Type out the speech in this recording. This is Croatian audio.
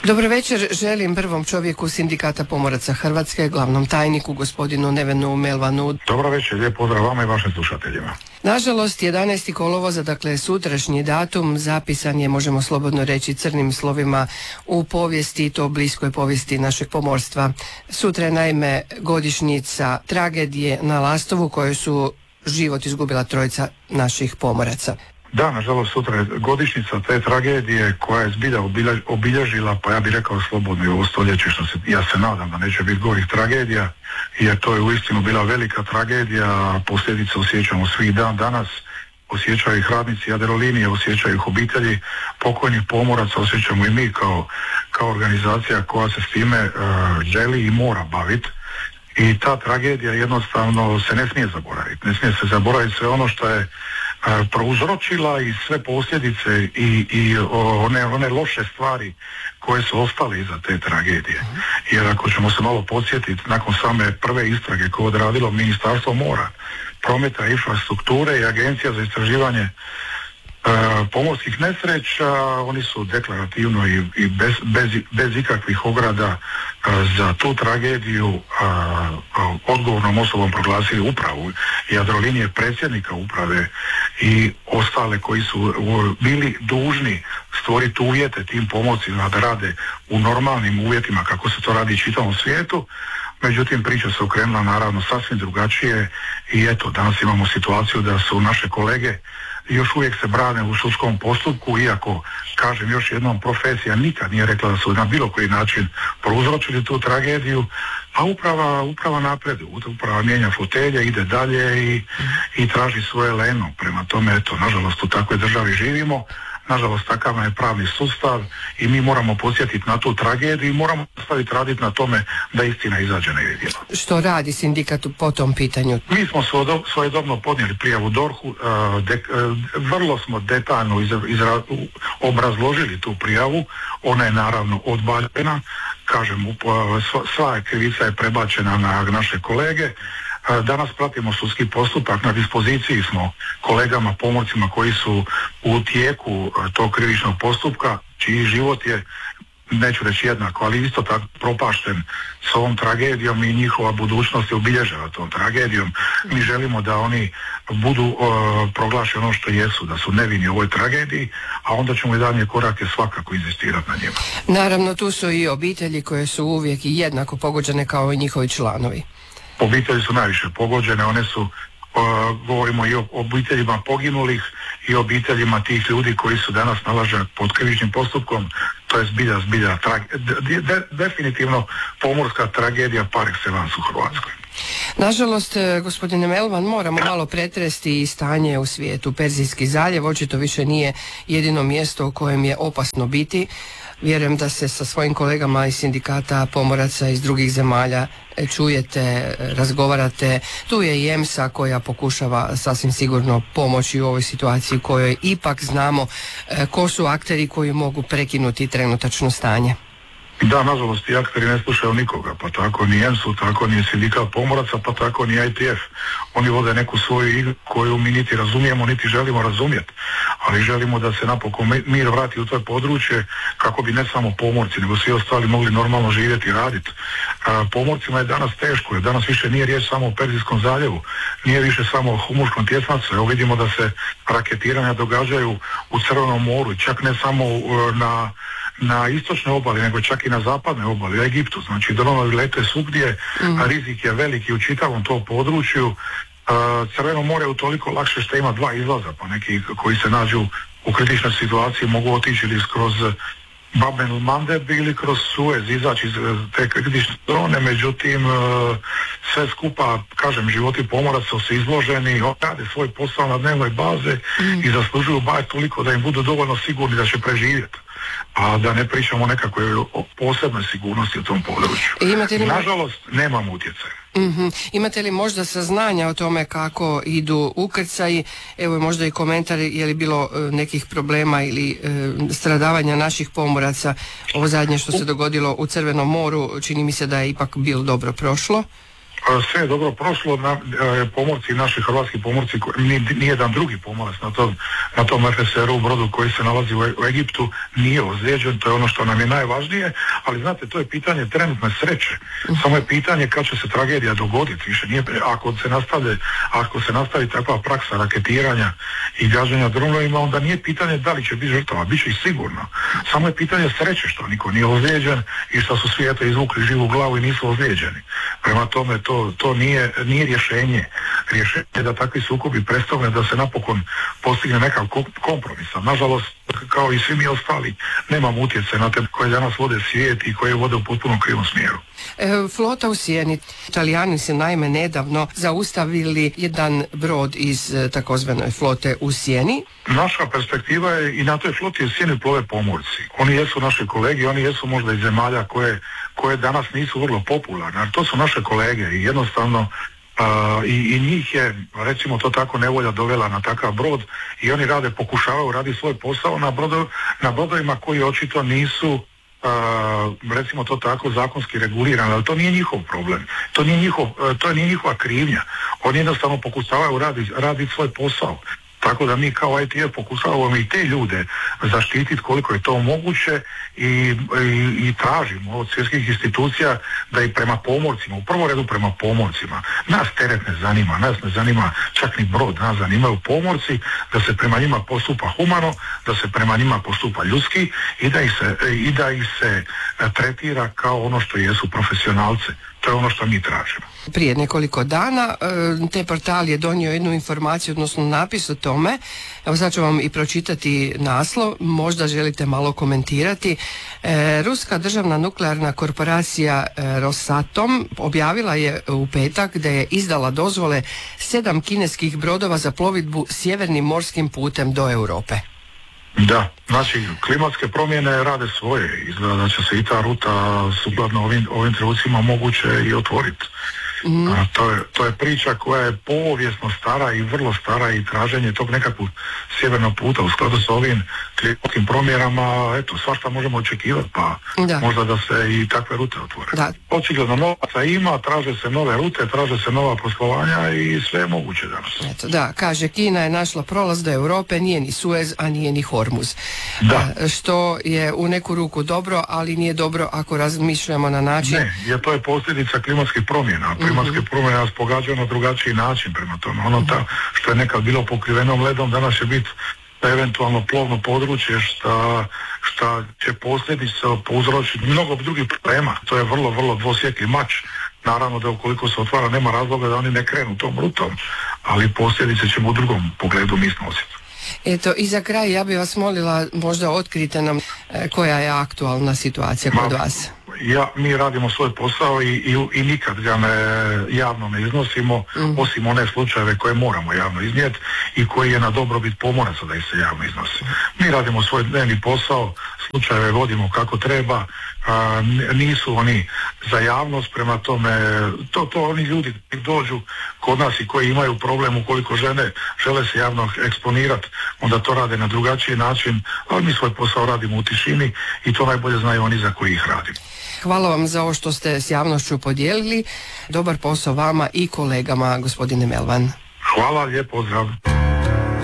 Dobro večer, želim prvom čovjeku Sindikata pomoraca Hrvatske, glavnom tajniku, gospodinu Nevenu Melvanu. Dobro večer, lijep pozdrav vama i vašim slušateljima. Nažalost, 11. kolovoza, dakle sutrašnji datum, zapisan je, možemo slobodno reći, crnim slovima u povijesti, to bliskoj povijesti našeg pomorstva. Sutra je naime godišnjica tragedije na Lastovu, koju su život izgubila trojica naših pomoraca. Da, nažalost, sutra je godišnjica te tragedije koja je zbilja obilježila, pa ja bih rekao slobodno i ovo stoljeće, ja se nadam da neće biti gorih tragedija, jer to je uistinu bila velika tragedija, posljedice osjećamo svih danas, osjećaju ih radnici Jadrolinije, osjećaju ih obitelji pokojnih pomoraca, osjećamo i mi kao organizacija koja se s time želi i mora baviti. I ta tragedija jednostavno se ne smije zaboraviti. Ne smije se zaboraviti sve ono što je prouzročila i sve posljedice i one loše stvari koje su ostale iza te tragedije. Jer ako ćemo se malo podsjetiti, nakon same prve istrage koje je odradilo Ministarstvo mora, prometa i infrastrukture i Agencija za istraživanje pomorskih nesreća, oni su deklarativno i bez ikakvih ograda za tu tragediju odgovornom osobom proglasili upravu Jadrolinije, predsjednika uprave i ostale koji su bili dužni stvoriti uvjete tim pomorcima da rade u normalnim uvjetima kako se to radi čitavom svijetu. Međutim, priča se okrenula naravno sasvim drugačije i eto, danas imamo situaciju da su naše kolege još uvijek se brane u sudskom postupku, iako, kažem još jednom, profesija nikad nije rekla da su na bilo koji način prouzročili tu tragediju, a uprava napreduje, uprava mijenja fotelje, ide dalje i traži svoje leno. Prema tome, eto, nažalost u takvoj državi živimo, nažalost takav je pravni sustav i mi moramo podsjetiti na tu tragediju i moramo nastaviti raditi na tome da istina izađe na vidjelo. Što radi sindikat po tom pitanju? Mi smo svojedobno podnijeli prijavu DORH-u, vrlo smo detaljno obrazložili tu prijavu, ona je naravno odbačena, kažem, sva krivica je prebačena na naše kolege. Danas pratimo sudski postupak, na dispoziciji smo kolegama pomorcima koji su u tijeku tog krivičnog postupka, čiji život je, neću reći jednako, ali isto tako propašten s ovom tragedijom i njihova budućnost je obilježena tom tragedijom. Mi želimo da oni budu proglašeni ono što jesu, da su nevini u ovoj tragediji, a onda ćemo i dalje korake svakako inzistirati na njima. Naravno, tu su i obitelji koje su uvijek i jednako pogođene kao i njihovi članovi. Obitelji su najviše pogođene, one su, govorimo i o obiteljima poginulih i obiteljima tih ljudi koji su danas nalaže pod krivičnim postupkom, to je zbilja definitivno pomorska tragedija par excellence u Hrvatskoj. Nažalost, gospodine Melvan, moramo malo pretresti i stanje u svijetu. Perzijski zaljev očito više nije jedino mjesto u kojem je opasno biti. Vjerujem da se sa svojim kolegama iz sindikata pomoraca iz drugih zemalja čujete, razgovarate. Tu je i EMSA koja pokušava sasvim sigurno pomoći u ovoj situaciji u kojoj ipak znamo ko su akteri koji mogu prekinuti trenutačno stanje. Da, nažalost, i akteri ne slušaju nikoga, pa tako ni EMSU, tako ni sindikat pomoraca, pa tako ni ITF. Oni vode neku svoju igru koju mi niti razumijemo, niti želimo razumjeti, ali želimo da se napokon mir vrati u to područje kako bi ne samo pomorci, nego svi ostali mogli normalno živjeti i raditi. Pomorcima je danas teško, jer danas više nije riječ samo o Perzijskom zaljevu, nije više samo o Humurskom tjesnacu. Evo vidimo da se raketiranja događaju u Crvenom moru, čak ne samo na istočnoj obali, nego čak i na zapadnoj obali, u Egiptu. Znači, dronovi lete svugdje, rizik je veliki u čitavom tom području. Crveno more je utoliko lakše što ima dva izlaza, pa neki koji se nađu u kritičnoj situaciji mogu otići ili kroz Bab el-Mandeb ili kroz Suez, izaći iz te kritične zone, međutim sve skupa, kažem, životi pomoraca su izloženi, rade svoj posao na dnevnoj baze i zaslužuju bar toliko da im budu dovoljno sigurni da će preživjeti, a da ne pričamo o nekakvoj posebnoj sigurnosti u tom području. Nažalost, nemamo utjecaja. Imate li možda saznanja o tome kako idu ukrcaji? Evo možda i komentar, je li bilo nekih problema ili stradavanja naših pomoraca? Ovo zadnje što se dogodilo u Crvenom moru, čini mi se da je ipak bilo dobro prošlo. Sve je dobro prošlo, pomorci, naši hrvatski pomorci, nijedan drugi pomorac na tom FSR-u brodu koji se nalazi u Egiptu nije ozlijeđen, to je ono što nam je najvažnije, ali znate, to je pitanje trenutne sreće. Samo je pitanje kad će se tragedija dogoditi, više nije, ako se nastavi takva praksa raketiranja i gađanja dronovima, onda nije pitanje da li će biti žrtava, bit će i sigurno. Samo je pitanje sreće što niko nije ozlijeđen i što su svi izvukli živu glavu i nisu ozlijeđeni. Prema tome, to nije rješenje. Rješenje je da takvi sukobi prestane, da se napokon postigne nekav kompromis. Nažalost, kao i svi mi ostali, nemamo utjecaj na te koje danas vode svijet i koje vode u potpuno krivom smjeru. Flota u sjeni. Italijani su naime nedavno zaustavili jedan brod iz takozvanoj flote u sjeni. Naša perspektiva je i na toj floti u sjeni plove pomorci. Oni jesu naši kolegi, oni jesu možda iz zemalja koje danas nisu vrlo popularne, ali to su naše kolege i jednostavno i njih je, recimo to tako, nevolja dovela na takav brod i oni pokušavaju raditi svoj posao na brodovima koji očito nisu recimo to tako zakonski regulirani, ali to nije njihov problem, to nije njihova krivnja, oni jednostavno pokušavaju raditi svoj posao. Tako da mi kao ITF pokušavamo i te ljude zaštititi koliko je to moguće i tražimo od svjetskih institucija da i prema pomorcima, u prvom redu prema pomorcima, nas teret ne zanima, nas ne zanima čak ni brod, nas zanimaju pomorci, da se prema njima postupa humano, da se prema njima postupa ljudski i da ih se tretira kao ono što jesu profesionalce. To je ono što mi tražimo. Prije nekoliko dana te portal je donio jednu informaciju, odnosno napis o tome. Evo sad ću vam i pročitati naslov, možda želite malo komentirati. Ruska državna nuklearna korporacija Rosatom objavila je u petak da je izdala dozvole 7 kineskih brodova za plovidbu sjevernim morskim putem do Europe. Da, znači klimatske promjene rade svoje, izgleda da će se i ta ruta sukladno ovim trenucima moguće i otvoriti. To je priča koja je povijesno stara i vrlo stara i traženje tog nekakvog sjevernog puta u skladu sa ovim klimatskim promjenama, eto, svašta možemo očekivati, pa možda da se i takve rute otvore. Očigledno novaca ima, traže se nove rute, traže se nova poslovanja i sve je moguće danas. Eto, da, kaže, Kina je našla prolaz do Europe, nije ni Suez, a nije ni Hormuz. Što je u neku ruku dobro, ali nije dobro ako razmišljamo na način... Ne, jer to je posljedica klimatskih promjena. Klimatske promjene nas pogađaju na drugačiji način prema tome. Ono što je nekad bilo pokrivenom ledom, danas će biti eventualno plovno područje šta će posljedice prouzročiti mnogo drugih problema. To je vrlo, vrlo dvosjekli mač. Naravno da ukoliko se otvara nema razloga da oni ne krenu tom rutom, ali posljedice ćemo u drugom pogledu mi snositi. Eto, i za kraj ja bih vas molila, možda otkrite nam koja je aktualna situacija kod vas. Mi radimo svoj posao i nikad ga javno ne iznosimo, osim one slučajeve koje moramo javno iznijeti i koji je na dobrobit pomoraca da ih se javno iznosi. Mi radimo svoj dnevni posao, slučajeve vodimo kako treba, nisu oni za javnost, prema tome to oni ljudi dođu kod nas i koji imaju problem, ukoliko žele se javno eksponirati, onda to rade na drugačiji način, ali mi svoj posao radimo u tišini i to najbolje znaju oni za koji ih radimo. Hvala vam za ovo što ste s javnošću podijelili. Dobar posao vama i kolegama, gospodine Melvan. Hvala, lijep pozdrav.